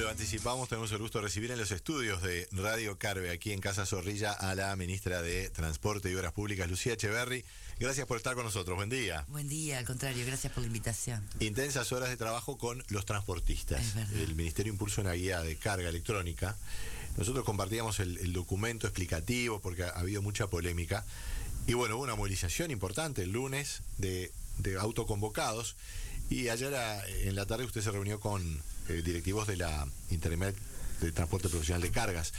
lo anticipamos, tenemos el gusto de recibir en los estudios de Radio Carve, aquí en Casa Zorrilla, a la ministra de Transporte y Obras Públicas, Lucía Echeverri. Gracias por estar con nosotros, buen día. Buen día, al contrario, gracias por la invitación. Intensas horas de trabajo con los transportistas. El Ministerio impulsa una guía de carga electrónica. Nosotros compartíamos el documento explicativo porque ha habido mucha polémica. Y bueno, hubo una movilización importante el lunes de autoconvocados. Y ayer en la tarde usted se reunió con directivos de la Internet de Transporte Profesional de Cargas.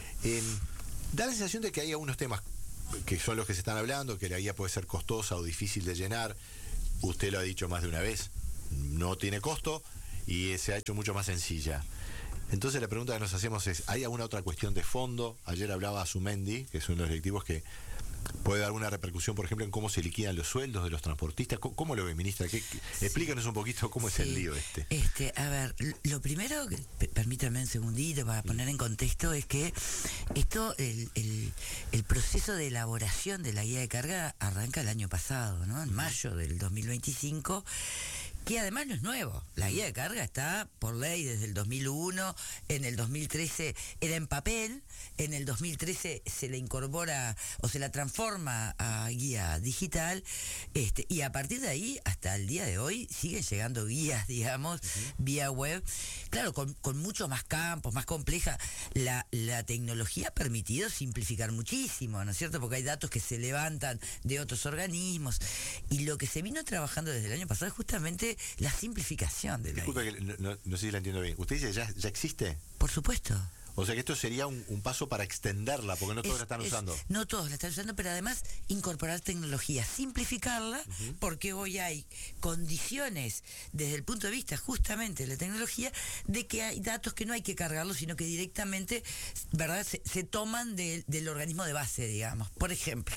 Da la sensación de que hay algunos temas que son los que se están hablando, que la guía puede ser costosa o difícil de llenar. Usted lo ha dicho más de una vez, no tiene costo y se ha hecho mucho más sencilla. Entonces la pregunta que nos hacemos es, ¿hay alguna otra cuestión de fondo? Ayer hablaba Azumendi, que es uno de los directivos que puede dar una repercusión, por ejemplo, en cómo se liquidan los sueldos de los transportistas. ¿Cómo lo ve, ministra? Explícanos un poquito cómo es el lío este. A ver, lo primero, permítanme un segundito para poner en contexto, es que esto, el proceso de elaboración de la guía de carga arranca el año pasado, ¿no? En mayo del 2025, que además no es nuevo. La guía de carga está por ley desde el 2001, en el 2013 era en papel, en el 2013 se le incorpora o se la transforma a guía digital, y a partir de ahí hasta el día de hoy siguen llegando guías, digamos, vía web. Claro, con mucho más campos, más compleja. La tecnología ha permitido simplificar muchísimo, ¿no es cierto? Porque hay datos que se levantan de otros organismos. Y lo que se vino trabajando desde el año pasado es justamente la simplificación de la guía. Disculpe, no sé si la entiendo bien. ¿Usted dice ya existe? Por supuesto. O sea que esto sería un paso para extenderla, porque no todos la están usando. No todos la están usando, pero además incorporar tecnología, simplificarla, porque hoy hay condiciones desde el punto de vista justamente de la tecnología, de que hay datos que no hay que cargarlos, sino que directamente, ¿verdad?, se toman del organismo de base, digamos. Por ejemplo,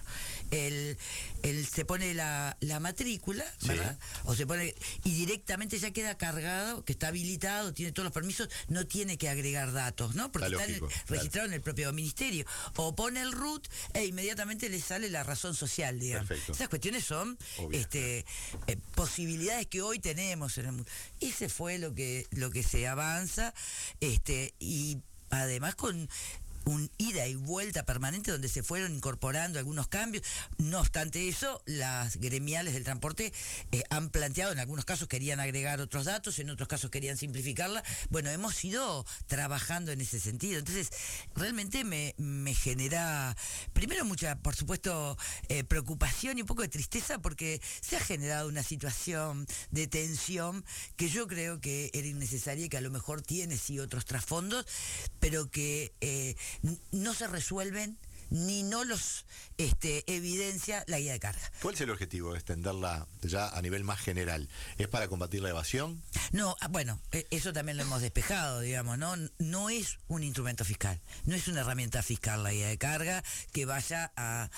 se pone la matrícula, ¿verdad? Sí. O se pone, y directamente ya queda cargado, que está habilitado, tiene todos los permisos, no tiene que agregar datos, ¿no? Porque está registrado en el propio ministerio. O pone el RUT e inmediatamente le sale la razón social, digamos. Perfecto. Esas cuestiones son posibilidades que hoy tenemos en el mundo. Ese fue lo que se avanza, y además con un ida y vuelta permanente donde se fueron incorporando algunos cambios. No obstante eso, las gremiales del transporte han planteado, en algunos casos querían agregar otros datos, en otros casos querían simplificarla. Bueno, hemos ido trabajando en ese sentido. Entonces, realmente me genera, primero, mucha, por supuesto, preocupación y un poco de tristeza, porque se ha generado una situación de tensión que yo creo que era innecesaria y que a lo mejor tiene sí otros trasfondos, pero que no se resuelven ni no los evidencia la guía de carga. ¿Cuál es el objetivo de extenderla ya a nivel más general? ¿Es para combatir la evasión? No, bueno, eso también lo hemos despejado, digamos, ¿no? No es un instrumento fiscal, no es una herramienta fiscal la guía de carga que vaya a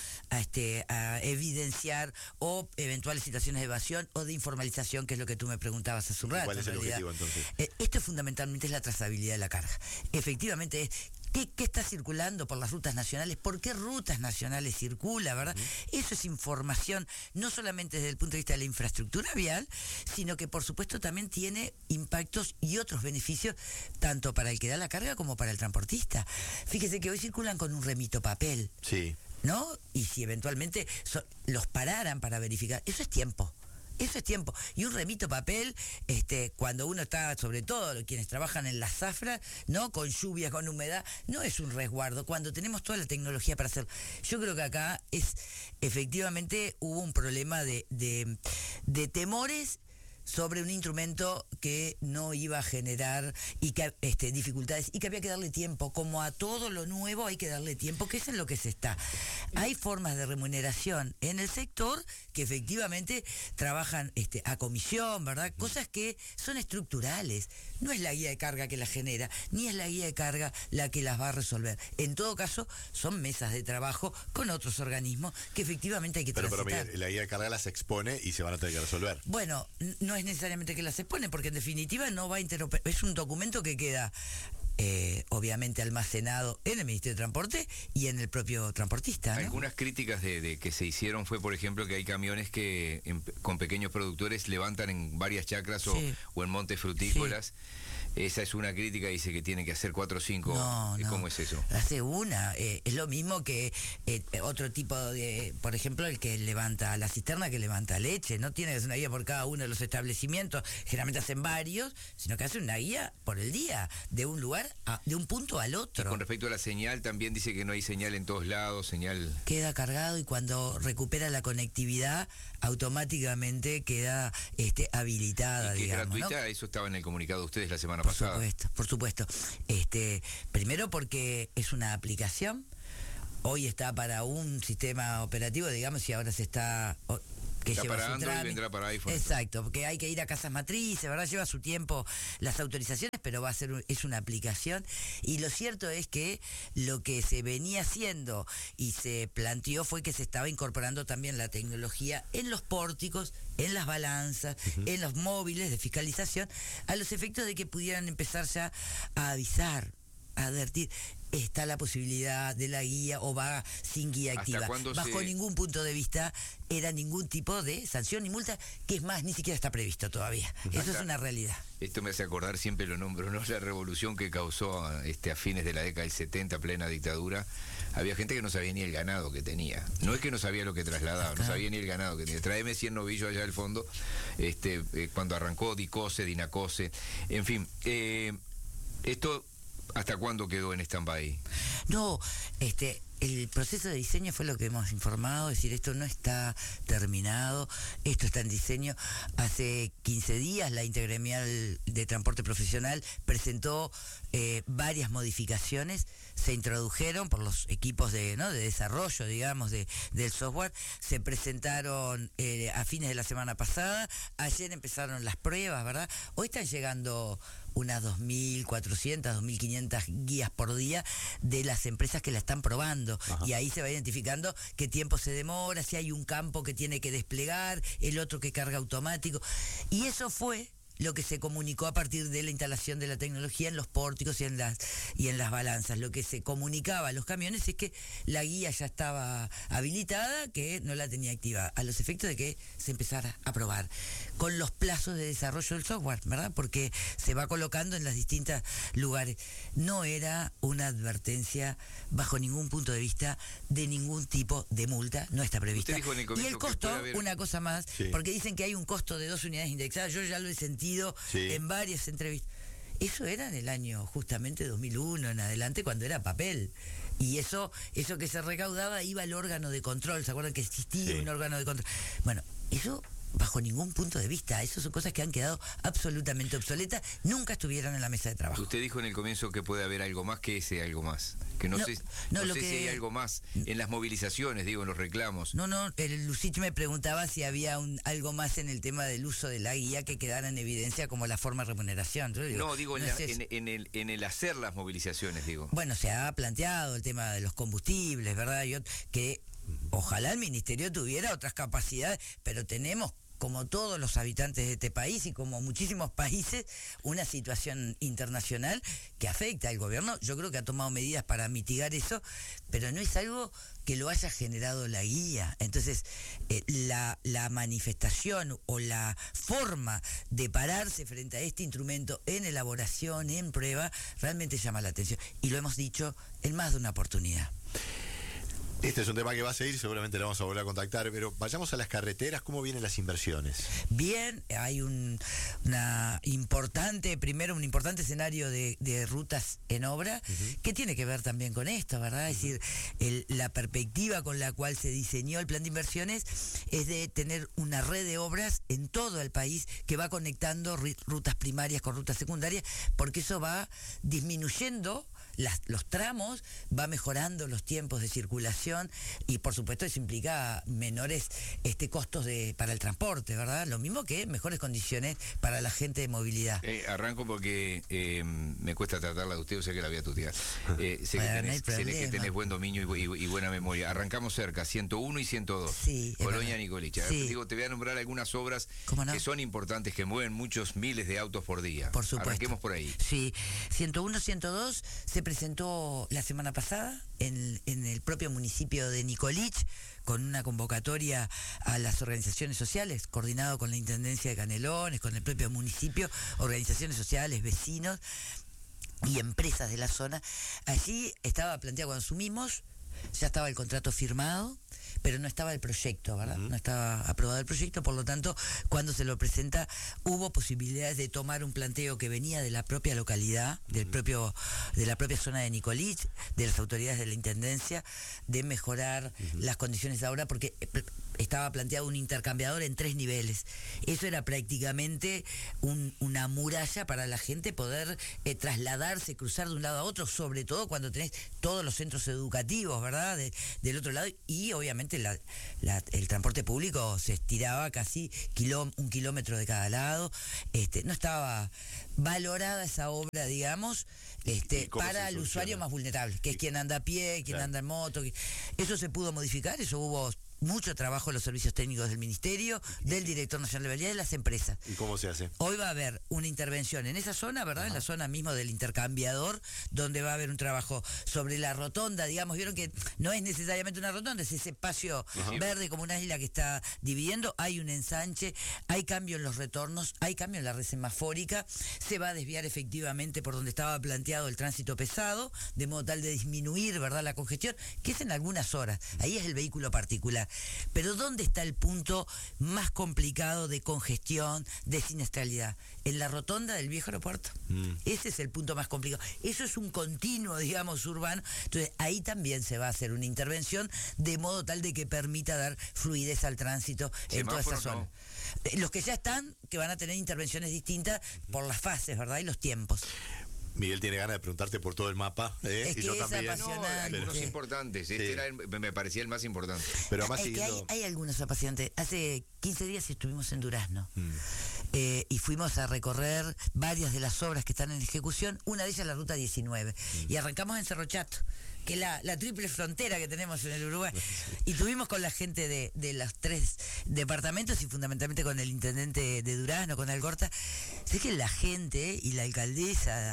evidenciar o eventuales situaciones de evasión o de informalización, que es lo que tú me preguntabas hace un rato. ¿Cuál es el objetivo entonces? Esto fundamentalmente es la trazabilidad de la carga. Efectivamente es ¿qué está circulando por las rutas nacionales? ¿Por qué rutas nacionales circula, verdad? Eso es información, no solamente desde el punto de vista de la infraestructura vial, sino que por supuesto también tiene impactos y otros beneficios, tanto para el que da la carga como para el transportista. Fíjese que hoy circulan con un remito papel. Sí. ¿No? Y si eventualmente los pararan para verificar, eso es tiempo. Eso es tiempo. Y un remito papel, cuando uno está, sobre todo quienes trabajan en la zafra, ¿no? Con lluvia, con humedad, no es un resguardo. Cuando tenemos toda la tecnología para hacerlo. Yo creo que acá efectivamente hubo un problema de temores sobre un instrumento que no iba a generar y que dificultades, y que había que darle tiempo. Como a todo lo nuevo hay que darle tiempo, que es en lo que se está. Hay formas de remuneración en el sector que efectivamente trabajan a comisión, ¿verdad? Cosas que son estructurales. No es la guía de carga que las genera, ni es la guía de carga la que las va a resolver. En todo caso, son mesas de trabajo con otros organismos que efectivamente hay que transitar. Pero mira, la guía de carga las expone y se van a tener que resolver. Bueno, no es necesariamente que las expone, porque en definitiva no va a interoperar. Es un documento que queda obviamente almacenado en el Ministerio de Transporte y en el propio transportista, ¿no? Algunas críticas de que se hicieron fue, por ejemplo, que hay camiones que con pequeños productores levantan en varias chacras o en montes frutícolas. Esa es una crítica, dice que tiene que hacer 4 o 5. No. ¿Cómo es eso? Hace una. Es lo mismo que otro tipo de, por ejemplo, el que levanta la cisterna, que levanta leche. No tiene que hacer una guía por cada uno de los establecimientos, generalmente hacen varios, sino que hace una guía por el día, de un lugar, de un punto al otro. Y con respecto a la señal, también dice que no hay señal en todos lados, señal... Queda cargado y cuando recupera la conectividad, automáticamente queda habilitada, ¿Y que digamos, es gratuita? ¿no? Eso estaba en el comunicado de ustedes la semana Por pasada. Por supuesto. Primero porque es una aplicación. Hoy está para un sistema operativo, digamos, y ahora se está... que está lleva para su Android y trámite. vendrá para iPhone. Exacto, porque hay que ir a casas matrices, ¿verdad? Lleva su tiempo las autorizaciones, pero es una aplicación. Y lo cierto es que lo que se venía haciendo y se planteó fue que se estaba incorporando también la tecnología en los pórticos, en las balanzas, en los móviles de fiscalización, a los efectos de que pudieran empezar ya a avisar, a advertir. Está la posibilidad de la guía o va sin guía activa. Bajo ningún punto de vista era ningún tipo de sanción ni multa, que es más, ni siquiera está previsto todavía. Eso es una realidad. Esto me hace acordar, siempre lo nombro, ¿no? La revolución que causó a fines de la década del 70, plena dictadura. Había gente que no sabía ni el ganado que tenía. No es que no sabía lo que trasladaba, no sabía ni el ganado que tenía. Tráeme 100 novillos allá del fondo, cuando arrancó Dicose, Dinacose, en fin. Esto... ¿Hasta cuándo quedó en stand-by? No, el proceso de diseño fue lo que hemos informado, es decir, esto no está terminado, esto está en diseño. Hace 15 días la Intergremial de Transporte Profesional presentó varias modificaciones, se introdujeron por los equipos de desarrollo, digamos, del software, se presentaron a fines de la semana pasada, ayer empezaron las pruebas, ¿verdad? Hoy están llegando unas 2.400, 2.500 guías por día de las empresas que la están probando. Ajá. Y ahí se va identificando qué tiempo se demora, si hay un campo que tiene que desplegar, el otro que carga automático. Y eso fue lo que se comunicó a partir de la instalación de la tecnología en los pórticos y en las balanzas. Lo que se comunicaba a los camiones es que la guía ya estaba habilitada, que no la tenía activa, a los efectos de que se empezara a probar, con los plazos de desarrollo del software, ¿verdad? Porque se va colocando en los distintos lugares. No era una advertencia bajo ningún punto de vista de ningún tipo de multa, no está prevista. Y el costo, una cosa más, sí, porque dicen que hay un costo de 2 unidades indexadas, yo ya lo he sentido en varias entrevistas. Eso era en el año justamente 2001 en adelante, cuando era papel. Y eso que se recaudaba iba al órgano de control. ¿Se acuerdan que existía un órgano de control? Bueno, eso bajo ningún punto de vista. Esas son cosas que han quedado absolutamente obsoletas. Nunca estuvieron en la mesa de trabajo. Usted dijo en el comienzo que puede haber algo más, que ese algo más. Que no sé si hay algo más en las movilizaciones, digo, en los reclamos. El Lucich me preguntaba si había algo más en el tema del uso de la guía que quedara en evidencia como la forma de remuneración. Digo, en el hacer las movilizaciones, digo. Bueno, se ha planteado el tema de los combustibles, ¿verdad? Que ojalá el Ministerio tuviera otras capacidades, pero tenemos, como todos los habitantes de este país y como muchísimos países, una situación internacional que afecta al gobierno. Yo creo que ha tomado medidas para mitigar eso, pero no es algo que lo haya generado la guía. Entonces, la manifestación o la forma de pararse frente a este instrumento en elaboración, en prueba, realmente llama la atención. Y lo hemos dicho en más de una oportunidad. Este es un tema que va a seguir, seguramente le vamos a volver a contactar, pero vayamos a las carreteras. ¿Cómo vienen las inversiones? Bien, hay un importante escenario de rutas en obra, que tiene que ver también con esto, ¿verdad? Es decir, la perspectiva con la cual se diseñó el plan de inversiones es de tener una red de obras en todo el país que va conectando rutas primarias con rutas secundarias, porque eso va disminuyendo los tramos, va mejorando los tiempos de circulación y por supuesto eso implica menores costos para el transporte, ¿verdad? Lo mismo que mejores condiciones para la gente de movilidad. Arranco porque me cuesta tratarla de usted, o sea que la voy a tutear. Sé que tenés buen dominio y buena memoria. Arrancamos cerca, 101 y 102. Sí, Colonia Nicolich. Sí. Digo, te voy a nombrar algunas obras que son importantes, que mueven muchos miles de autos por día. Por supuesto. Arranquemos por ahí. Sí, 101, 102 se presentó la semana pasada, en el propio municipio de Nicolich, con una convocatoria a las organizaciones sociales, coordinado con la Intendencia de Canelones, con el propio municipio, organizaciones sociales, vecinos y empresas de la zona. Allí estaba planteado, cuando asumimos, ya estaba el contrato firmado, pero no estaba el proyecto, ¿verdad? No estaba aprobado el proyecto, por lo tanto, cuando se lo presenta, hubo posibilidades de tomar un planteo que venía de la propia localidad, de la propia zona de Nicolich, de las autoridades de la Intendencia, de mejorar las condiciones de ahora, porque estaba planteado un intercambiador en 3 niveles. Eso era prácticamente una muralla para la gente poder trasladarse, cruzar de un lado a otro, sobre todo cuando tenés todos los centros educativos, ¿verdad? Del otro lado, y obviamente el transporte público se estiraba casi 1 kilómetro de cada lado. No estaba valorada esa obra, digamos, para el usuario más vulnerable, que es quien anda a pie, quien anda en moto. Eso se pudo modificar, eso hubo mucho trabajo en los servicios técnicos del Ministerio, del Director Nacional de Vialidad y de las empresas. ¿Y cómo se hace? Hoy va a haber una intervención en esa zona, ¿verdad? En la zona mismo del intercambiador, donde va a haber un trabajo sobre la rotonda, digamos. Vieron que no es necesariamente una rotonda, es ese espacio verde como una isla que está dividiendo. Hay un ensanche, hay cambio en los retornos, hay cambio en la red semafórica. Se va a desviar efectivamente por donde estaba planteado el tránsito pesado, de modo tal de disminuir, ¿verdad?, la congestión, que es en algunas horas. Ahí es el vehículo particular. Pero ¿dónde está el punto más complicado de congestión, de siniestralidad? En la rotonda del viejo aeropuerto. Ese es el punto más complicado. Eso es un continuo, digamos, urbano. Entonces, ahí también se va a hacer una intervención de modo tal de que permita dar fluidez al tránsito en toda esa zona. Los que ya están, que van a tener intervenciones distintas por las fases, ¿verdad? Y los tiempos. Miguel tiene ganas de preguntarte por todo el mapa, es que y yo es también. apasionante. Algunos importantes. Sí. Me parecía el más importante. Pero además hay algunos apasionantes. Hace 15 días estuvimos en Durazno y fuimos a recorrer varias de las obras que están en ejecución. Una de ellas la ruta 19 y arrancamos en Cerro Chato, que es la triple frontera que tenemos en el Uruguay. Y tuvimos con la gente de los 3 departamentos y fundamentalmente con el intendente de Durazno, con Algorta. Sé que la gente y la alcaldesa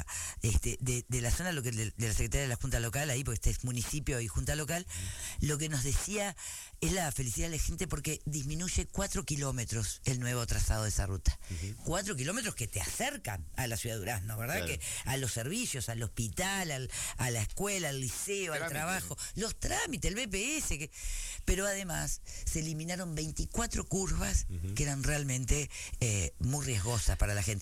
de la zona, de la Secretaría de la Junta Local, ahí, porque este es municipio y Junta Local, lo que nos decía es la felicidad de la gente porque disminuye 4 kilómetros el nuevo trazado de esa ruta. 4 kilómetros que te acercan a la ciudad de Durazno, ¿verdad? Claro. Que a los servicios, al hospital, a la escuela, al liceo, al trabajo, los trámites, el BPS. Pero además se eliminaron 24 curvas que eran realmente muy riesgosas para la gente.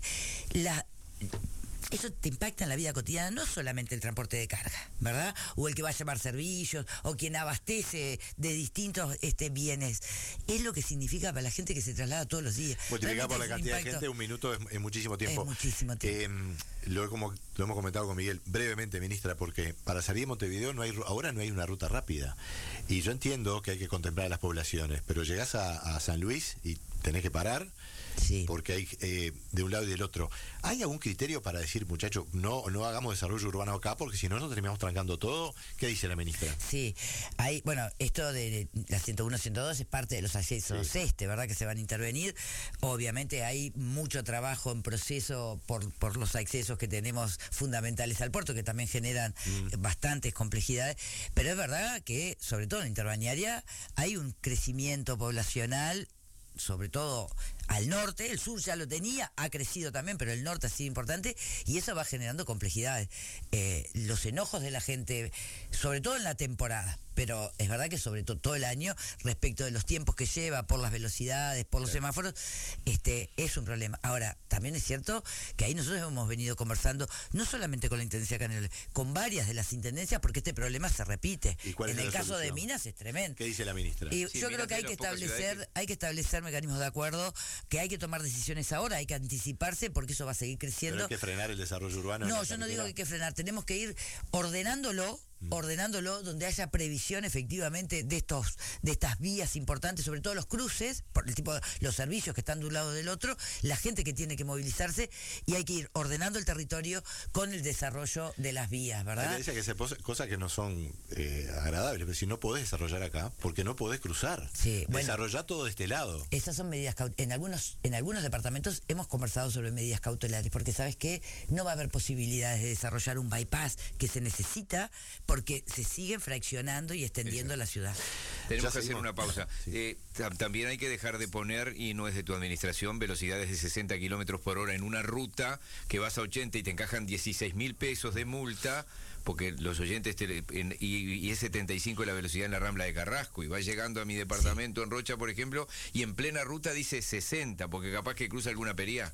Eso te impacta en la vida cotidiana, no solamente el transporte de carga, ¿verdad? O el que va a llevar servicios, o quien abastece de distintos bienes. Es lo que significa para la gente que se traslada todos los días. Multiplicado por la cantidad de gente, un minuto es muchísimo tiempo. Es muchísimo tiempo. Lo hemos comentado con Miguel brevemente, ministra, porque para salir de Montevideo ahora no hay una ruta rápida. Y yo entiendo que hay que contemplar a las poblaciones, pero llegás a San Luis y tenés que parar. Sí. Porque hay de un lado y del otro. ¿Hay algún criterio para decir, muchachos, no hagamos desarrollo urbano acá porque si no nos terminamos trancando todo? ¿Qué dice la ministra? Sí, esto de la 101, 102 es parte de los accesos ¿verdad? Que se van a intervenir. Obviamente hay mucho trabajo en proceso por los accesos que tenemos fundamentales al puerto, que también generan bastantes complejidades, pero es verdad que, sobre todo en la interbañaria, hay un crecimiento poblacional, sobre todo al norte. El sur ya lo tenía, ha crecido también, pero el norte ha sido importante y eso va generando complejidades. Los enojos de la gente, sobre todo en la temporada, pero es verdad que sobre todo el año, respecto de los tiempos que lleva, por las velocidades, por los semáforos, es un problema. Ahora, también es cierto que ahí nosotros hemos venido conversando, no solamente con la Intendencia de Canelones, con varias de las intendencias, porque este problema se repite. En el caso de Minas es tremendo. ¿Qué dice la ministra? Y yo creo que hay que establecer mecanismos de acuerdo, que hay que tomar decisiones ahora, hay que anticiparse, porque eso va a seguir creciendo. ¿Pero hay que frenar el desarrollo urbano? No, yo no digo que hay que frenar, tenemos que ir ordenándolo, donde haya previsión efectivamente de estas vías importantes, sobre todo los cruces, por el tipo de los servicios que están de un lado o del otro, la gente que tiene que movilizarse, y hay que ir ordenando el territorio con el desarrollo de las vías, ¿verdad? Hay que se pose cosas que no son agradables, pero si no podés desarrollar acá, porque no podés cruzar. Sí, desarrollá todo de este lado. Esas son medidas en algunos departamentos hemos conversado sobre medidas cautelares, porque sabes que no va a haber posibilidades de desarrollar un bypass que se necesita, porque se siguen fraccionando y extendiendo la ciudad. Tenemos que hacer una pausa. Sí. También hay que dejar de poner, y no es de tu administración, velocidades de 60 kilómetros por hora en una ruta que vas a 80 y te encajan 16.000 pesos de multa, porque los oyentes, y es 75 la velocidad en la Rambla de Carrasco, y va llegando a mi departamento en Rocha, por ejemplo, y en plena ruta dice 60, porque capaz que cruza alguna pería.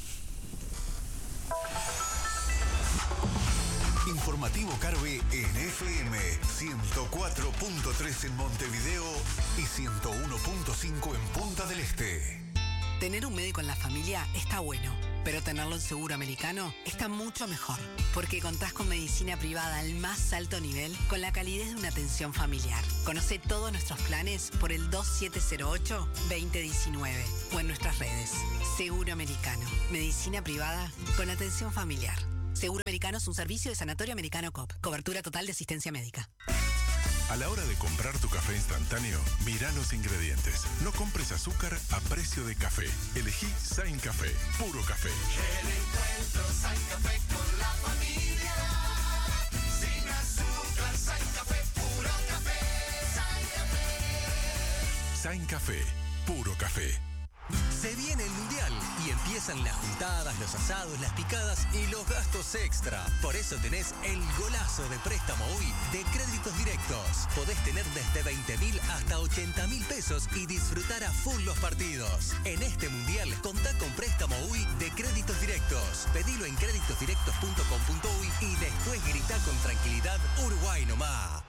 Informativo Carve en FM 104.3 en Montevideo y 101.5 en Punta del Este. Tener un médico en la familia está bueno, pero tenerlo en Seguro Americano está mucho mejor, porque contás con medicina privada al más alto nivel, con la calidez de una atención familiar. Conoce todos nuestros planes por el 2708-2019 o en nuestras redes. Seguro Americano, medicina privada con atención familiar. Seguro Americano es un servicio de Sanatorio Americano Coop. Cobertura total de asistencia médica. A la hora de comprar tu café instantáneo, mira los ingredientes. No compres azúcar a precio de café. Elegí Sain Café, puro café. El encuentro Sain Café con la familia. Sin azúcar, Sain Café, puro café. Sain Café. Sain Café, puro café. Se viene el Mundial y empiezan las juntadas, los asados, las picadas y los gastos extra. Por eso tenés el golazo de préstamo UI de Créditos Directos. Podés tener desde 20.000 hasta 80.000 pesos y disfrutar a full los partidos. En este Mundial, contá con préstamo UI de Créditos Directos. Pedilo en creditosdirectos.com.uy y después grita con tranquilidad Uruguay nomás.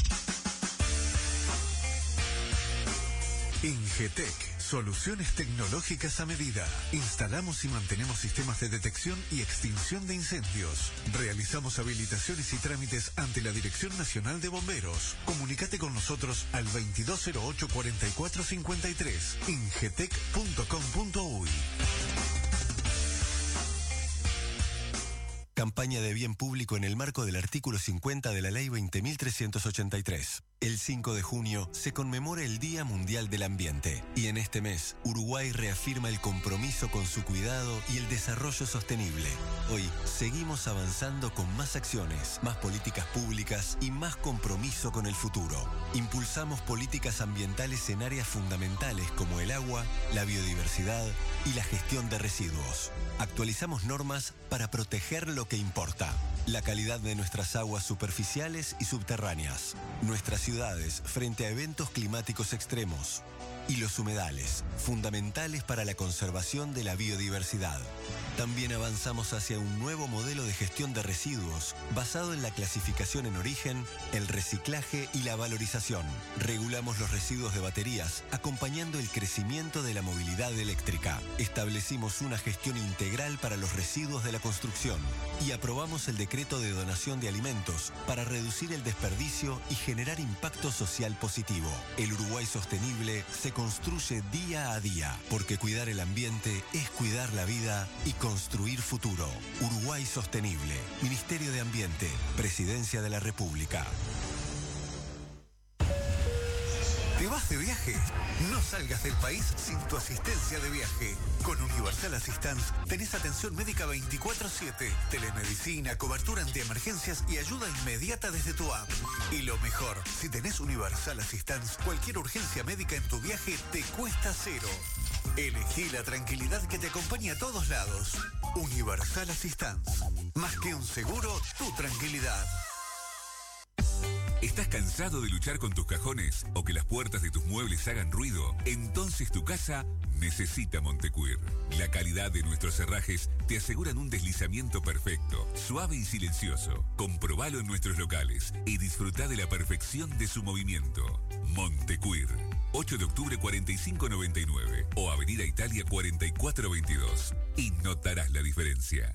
Ingetec, soluciones tecnológicas a medida. Instalamos y mantenemos sistemas de detección y extinción de incendios. Realizamos habilitaciones y trámites ante la Dirección Nacional de Bomberos. Comunícate con nosotros al 2208-4453, ingetec.com.uy. Campaña de bien público en el marco del artículo 50 de la Ley 20.383. El 5 de junio se conmemora el Día Mundial del Ambiente y en este mes Uruguay reafirma el compromiso con su cuidado y el desarrollo sostenible. Hoy seguimos avanzando con más acciones, más políticas públicas y más compromiso con el futuro. Impulsamos políticas ambientales en áreas fundamentales como el agua, la biodiversidad y la gestión de residuos. Actualizamos normas para proteger lo que importa. La calidad de nuestras aguas superficiales y subterráneas. Nuestras ciudades frente a eventos climáticos extremos. Y los humedales, fundamentales para la conservación de la biodiversidad. También avanzamos hacia un nuevo modelo de gestión de residuos basado en la clasificación en origen, el reciclaje y la valorización. Regulamos los residuos de baterías, acompañando el crecimiento de la movilidad eléctrica. Establecimos una gestión integral para los residuos de la construcción y aprobamos el decreto de donación de alimentos para reducir el desperdicio y generar impacto social positivo. El Uruguay sostenible se construye día a día, porque cuidar el ambiente es cuidar la vida y construir futuro. Uruguay Sostenible, Ministerio de Ambiente, Presidencia de la República. ¿Te vas de viaje? No salgas del país sin tu asistencia de viaje. Con Universal Assistance tenés atención médica 24/7, telemedicina, cobertura ante emergencias y ayuda inmediata desde tu app. Y lo mejor, si tenés Universal Assistance, cualquier urgencia médica en tu viaje te cuesta cero. Elegí la tranquilidad que te acompaña a todos lados. Universal Assistance. Más que un seguro, tu tranquilidad. ¿Estás cansado de luchar con tus cajones o que las puertas de tus muebles hagan ruido? Entonces tu casa necesita Montecuir. La calidad de nuestros herrajes te aseguran un deslizamiento perfecto, suave y silencioso. Comprobalo en nuestros locales y disfruta de la perfección de su movimiento. Montecuir. 8 de octubre 4599 o Avenida Italia 4422. Y notarás la diferencia.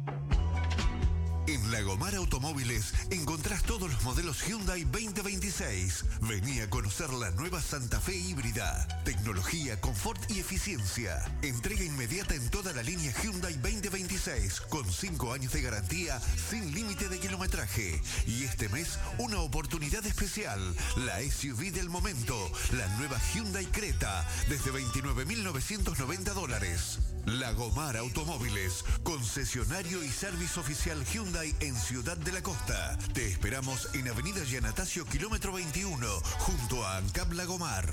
En Lagomar Automóviles encontrás todos los modelos Hyundai 2026. Vení a conocer la nueva Santa Fe híbrida. Tecnología, confort y eficiencia. Entrega inmediata en toda la línea Hyundai 2026 con 5 años de garantía sin límite de kilometraje. Y este mes una oportunidad especial. La SUV del momento. La nueva Hyundai Creta desde $29.990. Lagomar Automóviles, concesionario y servicio oficial Hyundai en Ciudad de la Costa. Te esperamos en Avenida Yanatacio, kilómetro 21, junto a ANCAP Lagomar.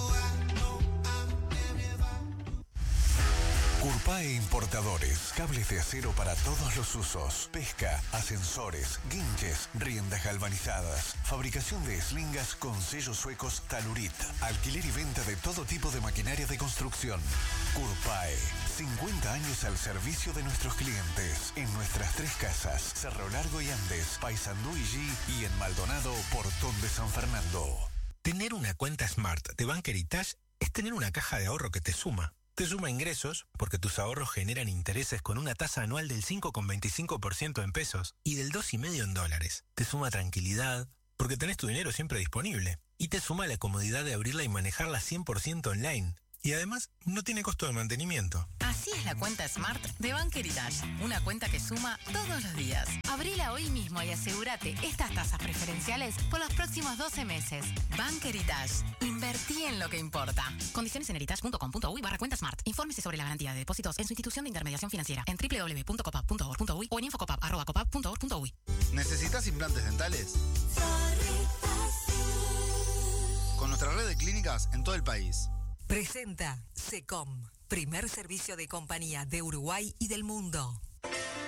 Curpae Importadores, cables de acero para todos los usos, pesca, ascensores, guinches, riendas galvanizadas, fabricación de eslingas con sellos suecos Talurit, alquiler y venta de todo tipo de maquinaria de construcción. Curpae, 50 años al servicio de nuestros clientes, en nuestras 3 casas, Cerro Largo y Andes, Paysandú y G, y en Maldonado, Portón de San Fernando. Tener una cuenta Smart de Bank Heritage es tener una caja de ahorro que te suma. Te suma ingresos, porque tus ahorros generan intereses con una tasa anual del 5,25% en pesos y del 2,5% en dólares. Te suma tranquilidad, porque tenés tu dinero siempre disponible. Y te suma la comodidad de abrirla y manejarla 100% online. Y además, no tiene costo de mantenimiento. Así es la cuenta Smart de Bank Heritage. Una cuenta que suma todos los días. Abrila hoy mismo y asegúrate estas tasas preferenciales por los próximos 12 meses. Bank Heritage. Invertí en lo que importa. Condiciones en heritage.com.uy/cuenta Smart. Infórmese sobre la garantía de depósitos en su institución de intermediación financiera en www.copap.org.uy o en infocopap@copap.org.uy. ¿Necesitas implantes dentales? Con nuestra red de clínicas en todo el país. Presenta SECOM, primer servicio de compañía de Uruguay y del mundo.